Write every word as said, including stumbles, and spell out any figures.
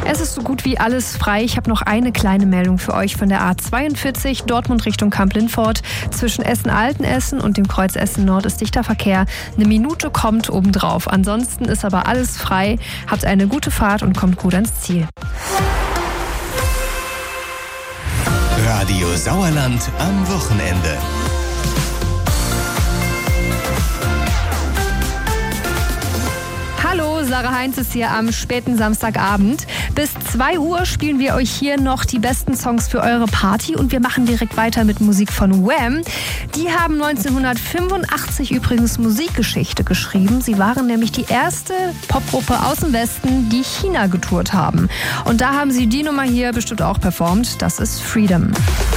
Es ist so gut wie alles frei. Ich habe noch eine kleine Meldung für euch von der A zweiundvierzig, Dortmund Richtung Kamp-Lindfort. Zwischen Essen-Altenessen und dem Kreuz Essen-Nord ist dichter Verkehr. Eine Minute kommt obendrauf. Ansonsten ist aber alles frei. Habt eine gute Fahrt und kommt gut ans Ziel. Radio Sauerland am Wochenende. Hallo, Sarah Heinz ist hier am späten Samstagabend. Bis zwei Uhr spielen wir euch hier noch die besten Songs für eure Party und wir machen direkt weiter mit Musik von Wham. Die haben neunzehnhundertfünfundachtzig übrigens Musikgeschichte geschrieben. Sie waren nämlich die erste Popgruppe aus dem Westen, die China getourt haben. Und da haben sie die Nummer hier bestimmt auch performt. Das ist Freedom.